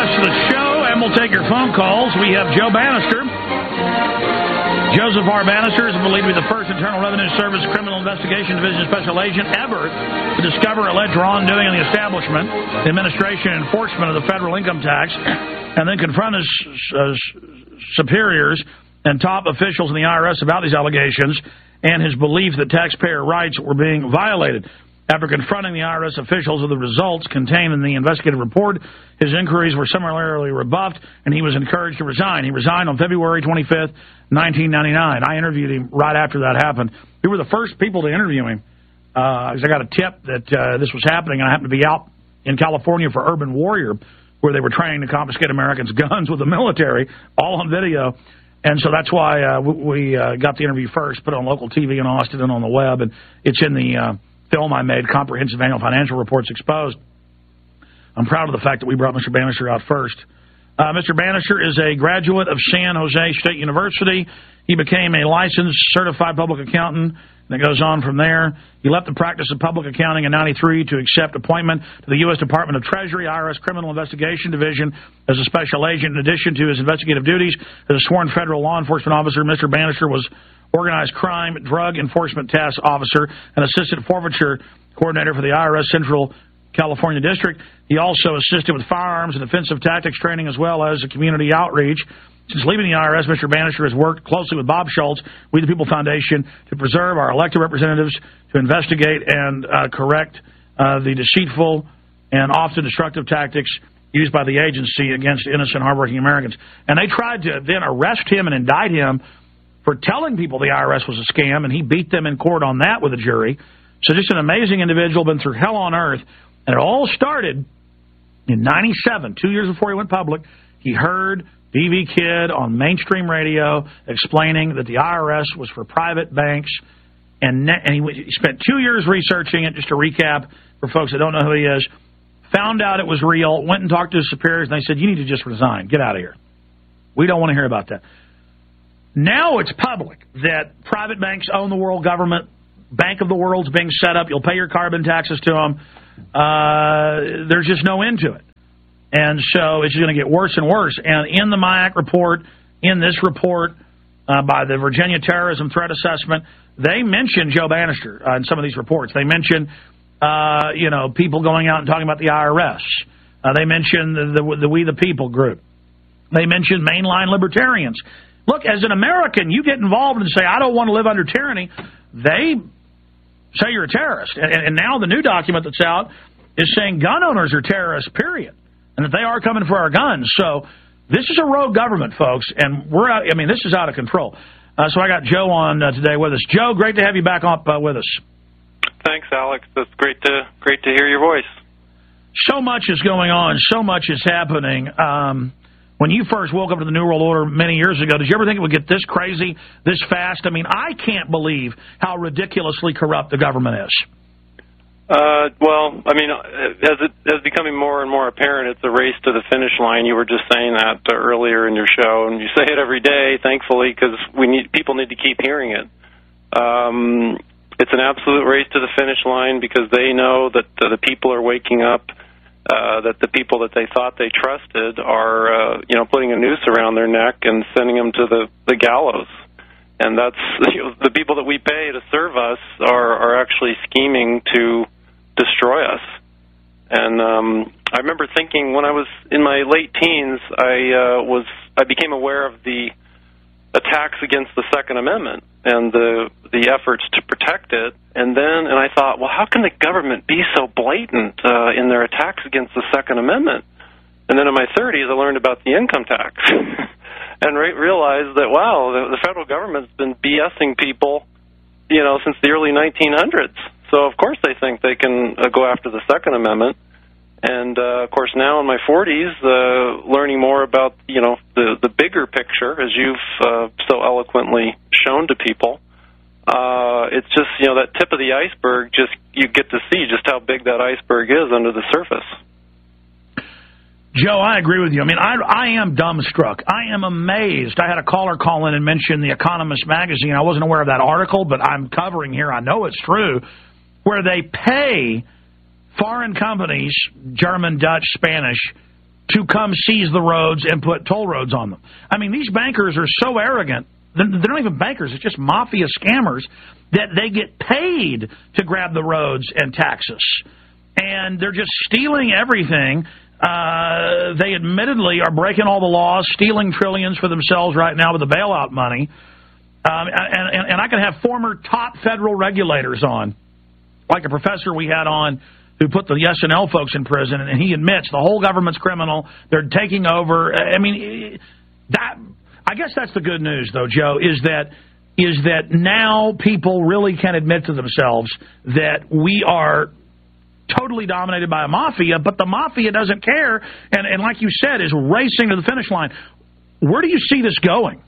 rest of the show, and we'll take your phone calls. We have Joe Bannister. Joseph R. Bannister is believed to be the first Internal Revenue Service Criminal Investigation Division Special Agent ever to discover alleged wrongdoing in the establishment, the administration, and enforcement of the federal income tax, and then confront his superiors and top officials in the IRS about these allegations and his belief that taxpayer rights were being violated. After confronting the IRS officials with the results contained in the investigative report, his inquiries were summarily rebuffed, and he was encouraged to resign. He resigned on February 25th, 1999. I interviewed him right after that happened. We were the first people to interview him because I got a tip that this was happening, and I happened to be out in California for Urban Warrior, where they were training to confiscate Americans' guns with the military, all on video. And so that's why we got the interview first, put it on local TV in Austin and on the web, and it's in the film I made, Comprehensive Annual Financial Reports Exposed. I'm proud of the fact that we brought Mr. Bannister out first. Mr. Bannister is a graduate of San Jose State University. He became a licensed certified public accountant, and it goes on from there. He left the practice of public accounting in '93 to accept appointment to the U.S. Department of Treasury, IRS Criminal Investigation Division as a special agent. In addition to his investigative duties as a sworn federal law enforcement officer, Mr. Bannister was Organized Crime Drug Enforcement Task Officer and Assistant Forfeiture Coordinator for the IRS Central California District. He also assisted with firearms and offensive tactics training as well as community outreach. Since leaving the IRS, Mr. Bannister has worked closely with Bob Schultz, We the People Foundation, to preserve our elected representatives, to investigate and correct the deceitful and often destructive tactics used by the agency against innocent, hardworking Americans. And they tried to then arrest him and indict him for telling people the IRS was a scam, and he beat them in court on that with a jury. So just an amazing individual, been through hell on earth. And it all started in '97, 2 years before he went public. He heard B.B. Kidd on mainstream radio explaining that the IRS was for private banks, and he spent 2 years researching it. Just to recap for folks that don't know who he is, found out it was real, went and talked to his superiors, and they said, you need to just resign. Get out of here. We don't want to hear about that. Now it's public that private banks own the world government. Bank of the World's being set up. You'll pay your carbon taxes to them. There's just no end to it. And so it's going to get worse and worse. And in the MIAC report, in this report by the Virginia Terrorism Threat Assessment, they mention Joe Bannister in some of these reports. They mention, people going out and talking about the IRS. They mention the We the People group. They mention mainline libertarians. Look, as an American, you get involved and say, I don't want to live under tyranny. They say you're a terrorist. And now the new document that's out is saying gun owners are terrorists, period, and that they are coming for our guns. So this is a rogue government, folks, and this is out of control. So I got Joe on today with us. Joe, great to have you back up with us. Thanks, Alex. It's great to hear your voice. So much is going on. So much is happening. When you first woke up to the New World Order many years ago, did you ever think it would get this crazy, this fast? I mean, I can't believe how ridiculously corrupt the government is. As it's becoming more and more apparent, it's a race to the finish line. You were just saying that earlier in your show, and you say it every day, thankfully, because people need to keep hearing it. It's an absolute race to the finish line because they know that the people are waking up. That the people that they thought they trusted are, putting a noose around their neck and sending them to the gallows. And that's the people that we pay to serve us are actually scheming to destroy us. And I remember thinking when I was in my late teens, I became aware of the attacks against the Second Amendment and the efforts to protect it. And I thought, well, how can the government be so blatant in their attacks against the Second Amendment? And then in my 30s, I learned about the income tax and realized that, wow, the federal government's been BSing people, since the early 1900s. So, of course, they think they can go after the Second Amendment. And, of course, now in my 40s, learning more about, the bigger picture, as you've so eloquently shown to people, it's just, that tip of the iceberg, you get to see just how big that iceberg is under the surface. Joe, I agree with you. I mean, I am dumbstruck. I am amazed. I had a caller call in and mention The Economist magazine. I wasn't aware of that article, but I'm covering here. I know it's true, where they pay foreign companies, German, Dutch, Spanish, to come seize the roads and put toll roads on them. I mean, these bankers are so arrogant. They're not even bankers. It's just mafia scammers that they get paid to grab the roads and taxes. And they're just stealing everything. They admittedly are breaking all the laws, stealing trillions for themselves right now with the bailout money. And I can have former top federal regulators on, like a professor we had on who put the S&L folks in prison, and he admits the whole government's criminal. They're taking over. I mean, I guess that's the good news, though, Joe, is that now people really can admit to themselves that we are totally dominated by a mafia, but the mafia doesn't care, and like you said, is racing to the finish line. Where do you see this going?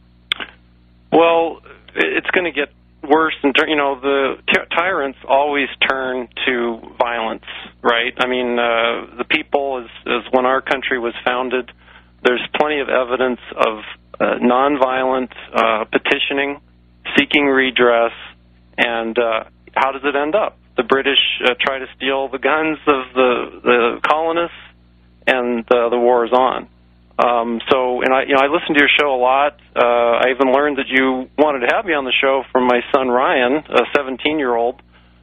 Well, it's going to get worse. The tyrants always turn to violence, right? I mean, the people, as when our country was founded, there's plenty of evidence of nonviolent petitioning, seeking redress, and how does it end up? The British try to steal the guns of the colonists, and the war is on. I listened to your show a lot. I even learned that you wanted to have me on the show from my son Ryan, a 17-year-old.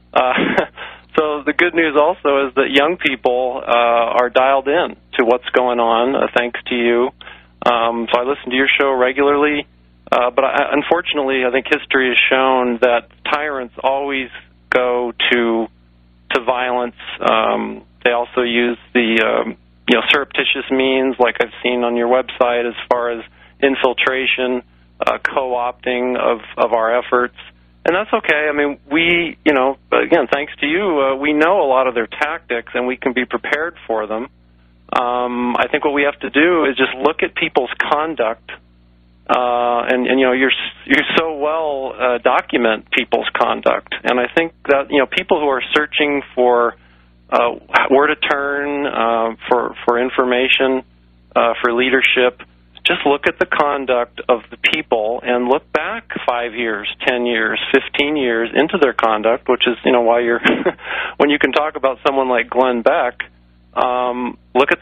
So the good news also is that young people are dialed in to what's going on, thanks to you. So I listen to your show regularly. But unfortunately, I think history has shown that tyrants always go to violence. They also use the surreptitious means, like I've seen on your website, as far as infiltration, co-opting of our efforts. And that's okay. I mean, we, again, thanks to you, we know a lot of their tactics, and we can be prepared for them. I think what we have to do is just look at people's conduct, you're so well document people's conduct. And I think that, people who are searching for where to turn for information, for leadership, just look at the conduct of the people and look back 5 years, 10 years, 15 years into their conduct, which is, why you're when you can talk about someone like Glenn Beck, look at